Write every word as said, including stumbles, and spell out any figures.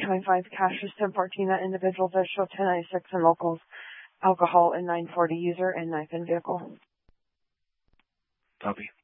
twenty-five, Cassius ten fourteen, that individual does show ten ninety-six in locals, alcohol and nine forty, user and knife and vehicle. Copy.